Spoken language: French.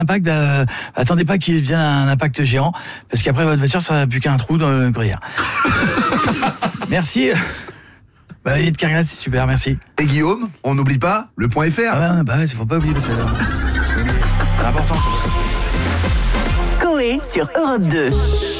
impact, attendez pas qu'il vienne un impact géant, parce qu'après votre voiture, ça n'a plus qu'un trou dans le gruyère. Merci. Yannick Carglass, c'est super, merci. Et Guillaume, on n'oublie pas le point .fr. Il faut pas oublier parce que c'est important. Coé sur Europe 2.